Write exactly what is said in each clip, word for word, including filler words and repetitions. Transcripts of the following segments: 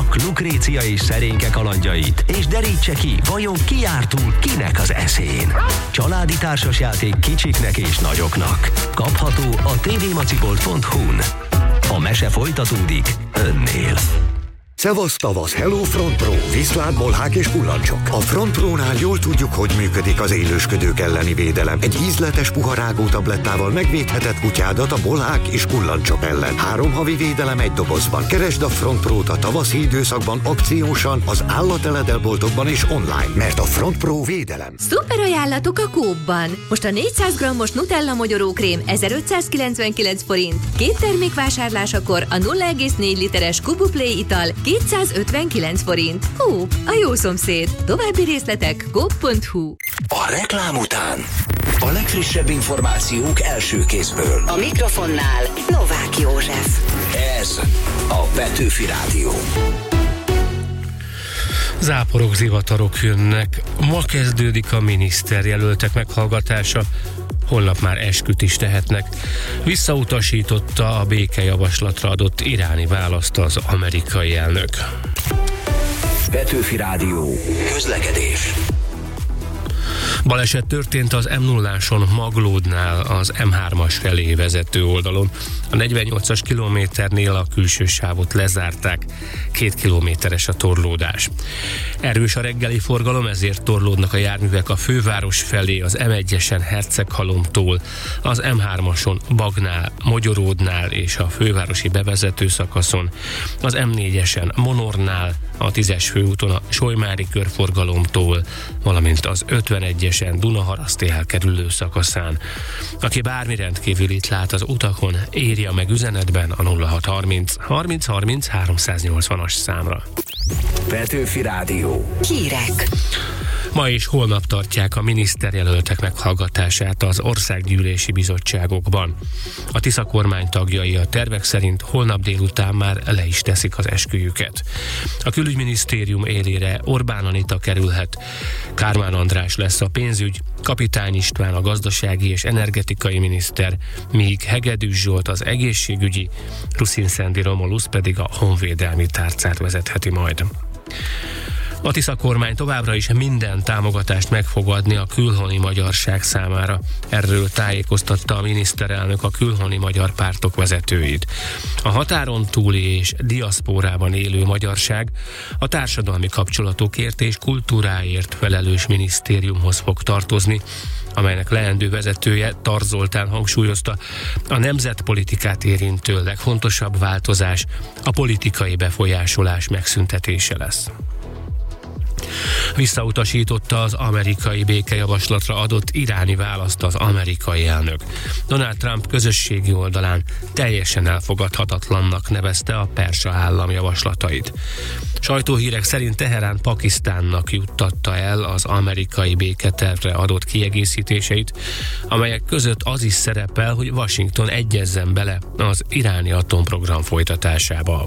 Búcsúztassuk Lukrécia és Szerénke kalandjait, és derítse ki, vajon ki járt túl kinek az eszén. Családi társasjáték kicsiknek és nagyoknak. Kapható a tvmacibolt pont hu-n. A mese folytatódik önnél. Szevasz tavasz, Hello Front Pro, viszlát, bolhák és kullancsok. A Front Pro-nál jól tudjuk, hogy működik az élősködők elleni védelem. Egy ízletes puharágó tablettával megvédheted kutyádat a bolhák és kullancsok ellen. Három havi védelem egy dobozban. Keresd a Front Pro-t a tavaszi időszakban akciósan, az állateledboltokban és online, mert a Front Pro védelem. Szuper ajánlatok a Coop-ban. Most a négyszáz grammos Nutella mogyorókrém ezerötszázkilencvenkilenc forint. Két termék vásárlásakor a nulla egész négy literes Kubu Play ital kétszázötvenkilenc forint. Coop, a jó szomszéd. További részletek coop pont hu. A reklám után a legfrissebb információk első kézből. A mikrofonnál Novák József. Ez a Petőfi Rádió. Záporok, zivatarok jönnek. Ma kezdődik a miniszterjelöltek meghallgatása. Holnap már esküt is tehetnek. Visszautasította a békejavaslatra adott iráni választ az amerikai elnök. Petőfi Rádió. Közlekedés. Baleset történt az em nulláson Maglódnál az em hármas felé vezető oldalon. A negyvennyolcas kilométernél a külső sávot lezárták, két kilométeres a torlódás. Erős a reggeli forgalom, ezért torlódnak a járművek a főváros felé, az em egyesen Herceghalomtól, az em hármason Bagnál, Mogyoródnál és a fővárosi bevezető szakaszon, az em négyesen Monornál, a tízes főúton a Solymári körforgalomtól, valamint az ötvenegyesen Dunaharaszti elkerülő szakaszán. Aki bármi rendkívülit lát az utakon, írja meg üzenetben a nulla hat harminc harminc harminc háromszáznyolcvanas számra. Petőfi Rádió. Hírek. Ma és holnap tartják a miniszterjelöltek meghallgatását az országgyűlési bizottságokban. A Tisza kormány tagjai a tervek szerint holnap délután már le is teszik az esküjüket. A külügyminisztérium élére Orbán Anita kerülhet, Kármán András lesz a pénzügy, Kapitány István a gazdasági és energetikai miniszter, míg Hegedűs Zsolt az egészségügyi, Ruszin-Szendi Romulusz pedig a honvédelmi tárcát vezetheti majd. A Tisza kormány továbbra is minden támogatást meg fog adni a külhoni magyarság számára. Erről tájékoztatta a miniszterelnök a külhoni magyar pártok vezetőit. A határon túli és diaszpórában élő magyarság a társadalmi kapcsolatokért és kultúráért felelős minisztériumhoz fog tartozni, amelynek leendő vezetője, Tar Zoltán hangsúlyozta, a nemzetpolitikát érintő legfontosabb változás a politikai befolyásolás megszüntetése lesz. Visszautasította az amerikai békejavaslatra adott iráni választ az amerikai elnök. Donald Trump közösségi oldalán teljesen elfogadhatatlannak nevezte a perzsa állam javaslatait. Sajtóhírek szerint Teherán Pakisztánnak juttatta el az amerikai béketervre adott kiegészítéseit, amelyek között az is szerepel, hogy Washington egyezzen bele az iráni atomprogram folytatásába.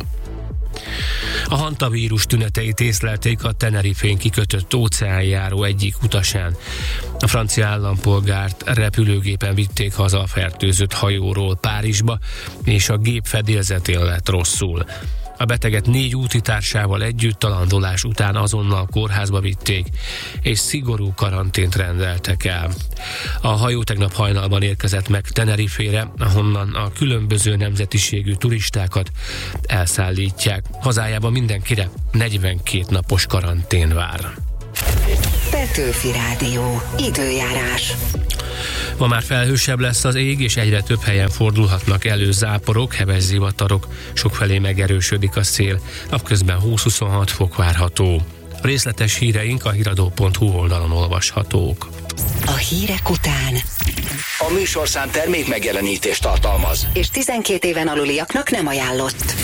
A hantavírus tüneteit észlelték a Tenerifén kikötött óceánjáró egyik utasán. A francia állampolgárt repülőgépen vitték haza a fertőzött hajóról Párizsba, és a gép fedélzetén lett rosszul. A beteget négy útitársával együtt talandolás után azonnal kórházba vitték, és szigorú karantént rendeltek el. A hajó tegnap hajnalban érkezett meg Tenerifére, ahonnan a különböző nemzetiségű turistákat elszállítják. Hazájában mindenkire negyvenkét napos karantén vár. Petőfi Rádió. Időjárás. Ma már felhősebb lesz az ég, és egyre több helyen fordulhatnak elő záporok, heves zivatarok, sokfelé megerősödik a szél, napközben húsz-huszonhat fok várható. A részletes híreink a híradó pont hu oldalon olvashatók. A hírek után A műsorszám termék megjelenítést tartalmaz, és tizenkét éven aluliaknak nem ajánlott.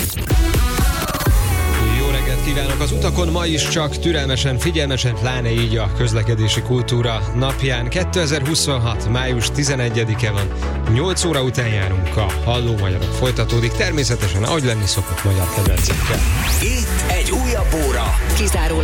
Jó reggelt kívánok! Az utakon ma is csak türelmesen, figyelmesen, pláne így a közlekedési kultúra napján. kétezer-huszonhat. május tizenegyedike van, nyolc óra után járunk, a Halló Magyarok folytatódik, természetesen ahogy lenni szokott magyar kedvencekkel. itt egy újabb óra. Kizárólag